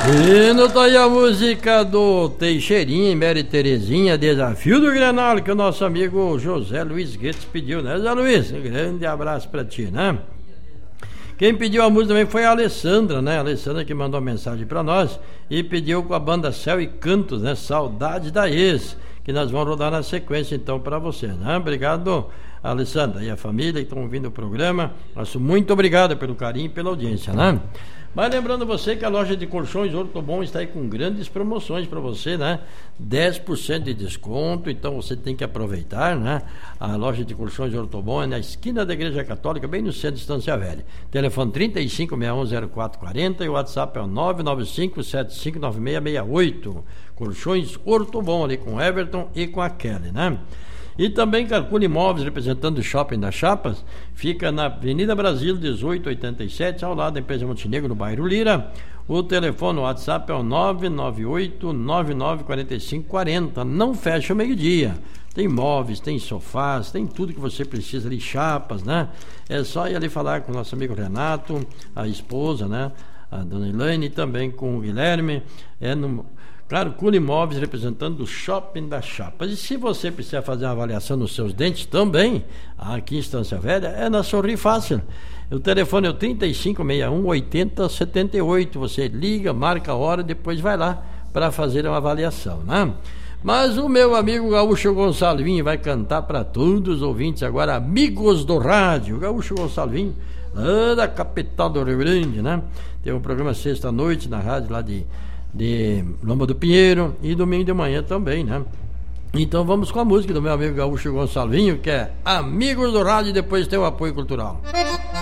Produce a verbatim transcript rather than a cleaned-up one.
E não tá aí a música do Teixeirinha e Mary Terezinha, Desafio do Grenal, que o nosso amigo José Luiz Guedes pediu, né, José Luiz? Um grande abraço pra ti, né? Quem pediu a música também foi a Alessandra, né? A Alessandra que mandou uma mensagem pra nós e pediu com a banda Céu e Cantos, né? Saudade da Ex, que nós vamos rodar na sequência então pra você, né? Obrigado, Alessandra, e a família que estão ouvindo o programa. Nosso muito obrigado pelo carinho e pela audiência, né? Mas lembrando você que a loja de colchões Ortobon está aí com grandes promoções para você, né? dez por cento de desconto, então você tem que aproveitar, né? A loja de colchões Ortobon é na esquina da Igreja Católica, bem no centro de Estância Velha. Telefone trinta e cinco, sessenta e um, zero quatro quarenta e o WhatsApp é o nove nove cinco, sete cinco nove seis seis oito. Colchões Ortobon ali com o Everton e com a Kelly, né? E também Calcula Imóveis, representando o Shopping das Chapas, fica na Avenida Brasil dezoito oitenta e sete, ao lado da empresa Montenegro, no bairro Lira. O telefone, o WhatsApp é o nove nove oito, nove nove quatro cinco quatro zero. Não fecha o meio-dia. Tem móveis, tem sofás, tem tudo que você precisa ali, chapas, né? É só ir ali falar com o nosso amigo Renato, a esposa, né? A dona Elaine, e também com o Guilherme. É no Claro, Cula Imóveis, representando o Shopping das Chapas. E se você precisa fazer uma avaliação nos seus dentes também, aqui em Estância Velha, é na Sorri Fácil. O telefone é o trinta e cinco, sessenta e um, oitenta, setenta e oito. Você liga, marca a hora, depois vai lá para fazer uma avaliação, né? Mas o meu amigo Gaúcho Gonçalvinho vai cantar para todos os ouvintes agora, amigos do rádio. Gaúcho Gonçalvinho, lá da capital do Rio Grande, né? Tem um programa sexta-noite na rádio lá de... de Lomba do Pinheiro, e domingo de manhã também, né? Então vamos com a música do meu amigo Gaúcho Gonçalvinho, que é Amigos do Rádio, e depois tem o apoio cultural.